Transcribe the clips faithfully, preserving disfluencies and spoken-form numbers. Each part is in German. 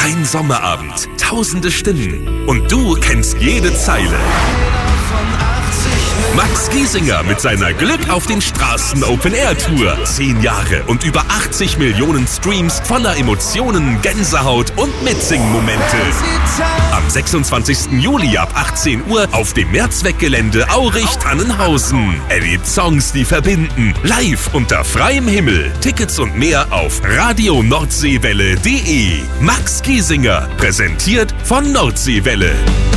Ein Sommerabend, tausende Stimmen und du kennst jede Zeile. Max Giesinger mit seiner Glück auf den Straßen Open Air Tour. Zehn Jahre und über achtzig Millionen Streams voller Emotionen, Gänsehaut und Mitsing-Momente. Am sechsundzwanzigsten Juli ab achtzehn Uhr auf dem Mehrzweckgelände Aurich-Tannenhausen. Erlebt Songs, die verbinden. Live unter freiem Himmel. Tickets und mehr auf radio nordseewelle punkt de. Max Giesinger, präsentiert von Nordseewelle.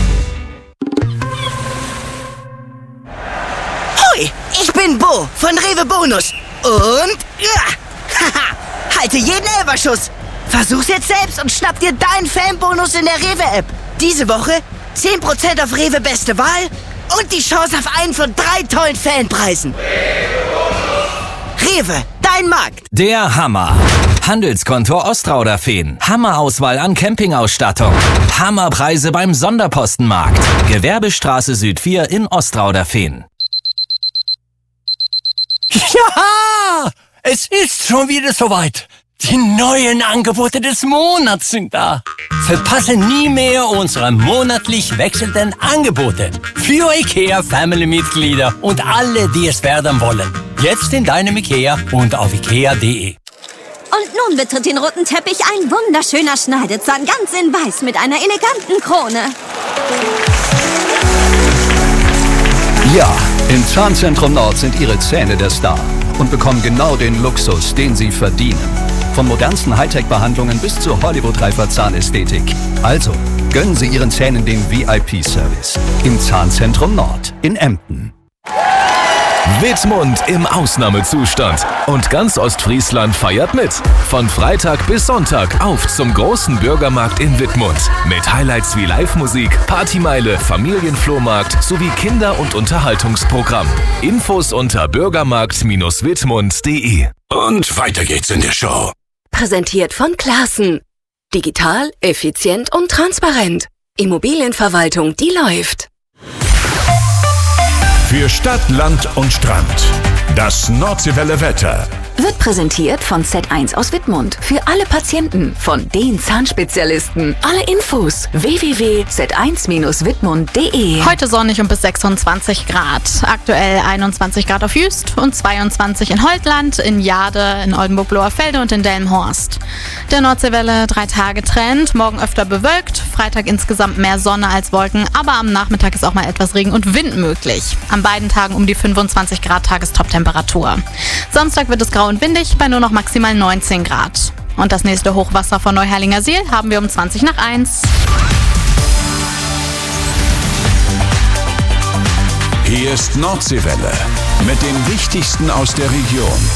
Ich bin Bo von Rewe Bonus und ja, haha, halte jeden Elferschuss. Versuch's jetzt selbst und schnapp dir deinen Fanbonus in der Rewe-App. Diese Woche zehn Prozent auf Rewe Beste Wahl und die Chance auf einen von drei tollen Fanpreisen. Rewe, dein Markt. Der Hammer. Handelskonto Ostrauder-Feen. Hammerauswahl an Campingausstattung. Hammerpreise beim Sonderpostenmarkt. Gewerbestraße Süd vier in Ostrauder-Feen. Ja, es ist schon wieder soweit. Die neuen Angebote des Monats sind da. Verpasse nie mehr unsere monatlich wechselnden Angebote für IKEA Family-Mitglieder und alle, die es werden wollen. Jetzt in deinem IKEA und auf ikea punkt de. Und nun betritt den roten Teppich ein wunderschöner Schneidezahn, ganz in weiß mit einer eleganten Krone. Ja, im Zahnzentrum Nord sind Ihre Zähne der Star und bekommen genau den Luxus, den Sie verdienen. Von modernsten Hightech-Behandlungen bis zur Hollywood-reifer Zahnästhetik. Also, gönnen Sie Ihren Zähnen den V I P-Service im Zahnzentrum Nord in Emden. Wittmund im Ausnahmezustand und ganz Ostfriesland feiert mit. Von Freitag bis Sonntag auf zum großen Bürgermarkt in Wittmund. Mit Highlights wie Live-Musik, Partymeile, Familienflohmarkt sowie Kinder- und Unterhaltungsprogramm. Infos unter bürgermarkt Bindestrich wittmund punkt de. Und weiter geht's in der Show. Präsentiert von Classen. Digital, effizient und transparent. Immobilienverwaltung, die läuft. Für Stadt, Land und Strand. Das Nordseewelle Wetter. Wird präsentiert von Z eins aus Wittmund. Für alle Patienten von den Zahnspezialisten. Alle Infos w w w punkt z eins bindestrich wittmund punkt de. Heute sonnig und bis sechsundzwanzig Grad. Aktuell einundzwanzig Grad auf Jüst und zweiundzwanzig in Holtland, in Jade, in Oldenburg-Loherfelde und in Delmenhorst. Der Nordseewelle drei Tage Trend, morgen öfter bewölkt, Freitag insgesamt mehr Sonne als Wolken, aber am Nachmittag ist auch mal etwas Regen und Wind möglich. An beiden Tagen um die fünfundzwanzig Grad Tagestoptemperatur. Samstag wird es grau und windig bei nur noch maximal neunzehn Grad. Und das nächste Hochwasser von Neuherlinger Seel haben wir um zwanzig nach eins. Hier ist Nordseewelle mit dem Wichtigsten aus der Region.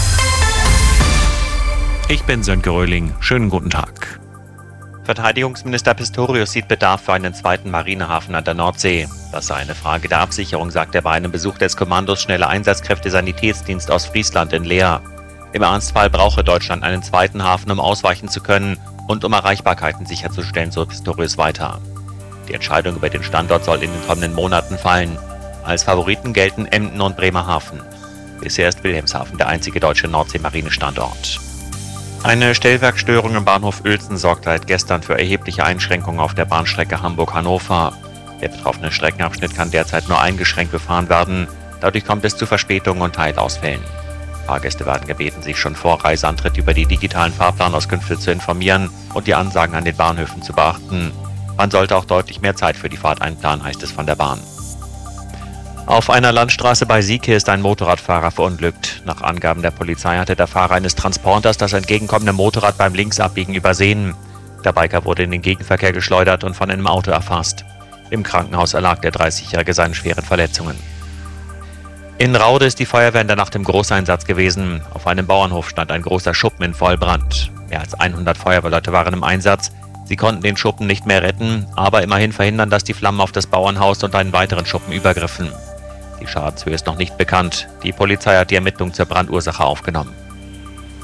Ich bin Sönke Röhling. Schönen guten Tag. Verteidigungsminister Pistorius sieht Bedarf für einen zweiten Marinehafen an der Nordsee. Das sei eine Frage der Absicherung, sagt er bei einem Besuch des Kommandos Schnelle Einsatzkräfte Sanitätsdienst aus Friesland in Leer. Im Ernstfall brauche Deutschland einen zweiten Hafen, um ausweichen zu können und um Erreichbarkeiten sicherzustellen, so Pistorius weiter. Die Entscheidung über den Standort soll in den kommenden Monaten fallen. Als Favoriten gelten Emden und Bremerhaven. Bisher ist Wilhelmshaven der einzige deutsche Nordsee-Marine-Standort. Eine Stellwerkstörung im Bahnhof Uelzen sorgt seit gestern für erhebliche Einschränkungen auf der Bahnstrecke Hamburg-Hannover. Der betroffene Streckenabschnitt kann derzeit nur eingeschränkt befahren werden. Dadurch kommt es zu Verspätungen und Teilausfällen. Fahrgäste werden gebeten, sich schon vor Reiseantritt über die digitalen Fahrplanauskünfte zu informieren und die Ansagen an den Bahnhöfen zu beachten. Man sollte auch deutlich mehr Zeit für die Fahrt einplanen, heißt es von der Bahn. Auf einer Landstraße bei Sieke ist ein Motorradfahrer verunglückt. Nach Angaben der Polizei hatte der Fahrer eines Transporters das entgegenkommende Motorrad beim Linksabbiegen übersehen. Der Biker wurde in den Gegenverkehr geschleudert und von einem Auto erfasst. Im Krankenhaus erlag der dreißigjährige seinen schweren Verletzungen. In Raude ist die Feuerwehr in der Nacht im Großeinsatz gewesen. Auf einem Bauernhof stand ein großer Schuppen in Vollbrand. Mehr als hundert Feuerwehrleute waren im Einsatz. Sie konnten den Schuppen nicht mehr retten, aber immerhin verhindern, dass die Flammen auf das Bauernhaus und einen weiteren Schuppen übergriffen. Die Schadenshöhe ist noch nicht bekannt. Die Polizei hat die Ermittlung zur Brandursache aufgenommen.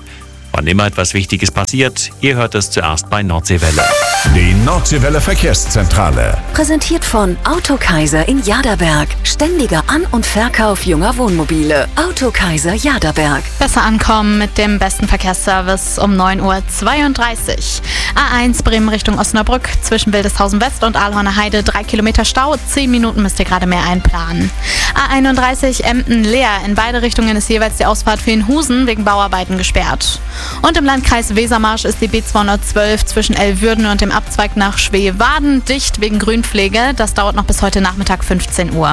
Wann immer etwas Wichtiges passiert, ihr hört es zuerst bei Nordseewelle. Die Nordseewelle Verkehrszentrale. Präsentiert von Autokaiser in Jaderberg. Ständiger An- und Verkauf junger Wohnmobile. Autokaiser Jaderberg. Besser ankommen mit dem besten Verkehrsservice um neun Uhr zweiunddreißig. A eins Bremen Richtung Osnabrück zwischen Wildeshausen West und Aalhorner Heide. Drei Kilometer Stau, zehn Minuten müsst ihr gerade mehr einplanen. A einunddreißig Emden Leer. In beide Richtungen ist jeweils die Ausfahrt für Husen wegen Bauarbeiten gesperrt. Und im Landkreis Wesermarsch ist die B zweihundertzwölf zwischen Elwürden und dem Abzweig nach Schweewaden dicht wegen Grünpflege. Das dauert noch bis heute Nachmittag fünfzehn Uhr.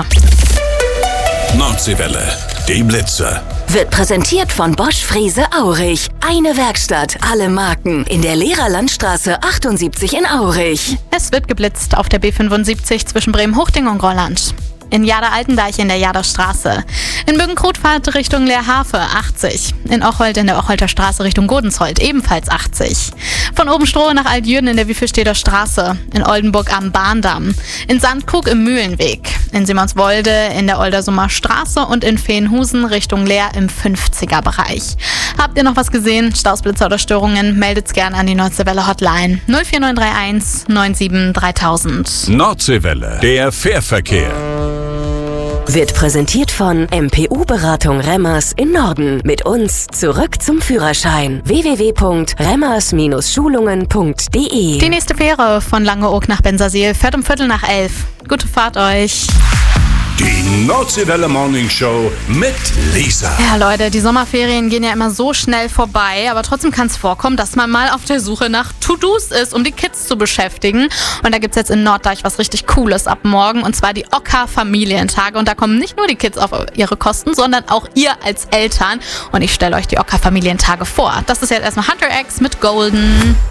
Nordseewelle, die Blitze. Wird präsentiert von Bosch Frese Aurich. Eine Werkstatt, alle Marken. In der Lehrerlandstraße achtundsiebzig in Aurich. Es wird geblitzt auf der B fünfundsiebzig zwischen Bremen-Huchting und Grolland. In Jader-Altendeich in der Jaderstraße. In Müggenkrutfahrt Richtung Leerhafe achtzig. In Ocholt in der Ocholter Straße Richtung Godensholt ebenfalls achtzig. Von Obenstrohe nach Altjürden in der Wiefelsteder Straße. In Oldenburg am Bahndamm. In Sandkrug im Mühlenweg. In Simonswolde in der Oldersummer Straße und in Feenhusen Richtung Leer im fünfziger Bereich. Habt ihr noch was gesehen? Stausblitzer oder Störungen? Meldet's gern an die Nordseewelle Hotline null vier neun drei eins neun sieben dreitausend. Nordseewelle, der Fährverkehr. Wird präsentiert von M P U-Beratung Remmers in Norden. Mit uns zurück zum Führerschein. w w w punkt remmers Schulungen punkt d e. Die nächste Fähre von Langeoog nach Bensersiel fährt um Viertel nach elf. Gute Fahrt euch. Die Nordseewelle Morning Show mit Lisa. Ja, Leute, die Sommerferien gehen ja immer so schnell vorbei, aber trotzdem kann es vorkommen, dass man mal auf der Suche nach To-Dos ist, um die Kids zu beschäftigen. Und da gibt es jetzt in Norddeich was richtig Cooles ab morgen, und zwar die Ocker-Familientage. Und da kommen nicht nur die Kids auf ihre Kosten, sondern auch ihr als Eltern. Und ich stelle euch die Ocker-Familientage vor. Das ist jetzt erstmal Hunter X mit Golden.